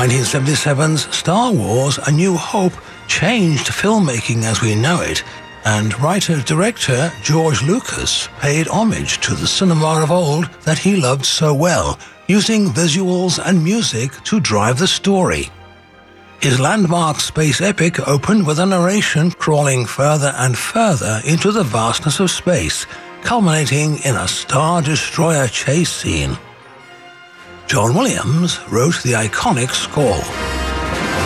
1977's Star Wars: A New Hope changed filmmaking as we know it, and writer-director George Lucas paid homage to the cinema of old that he loved so well, using visuals and music to drive the story. His landmark space epic opened with a narration crawling further and further into the vastness of space, culminating in a Star Destroyer chase scene. John Williams wrote the iconic score.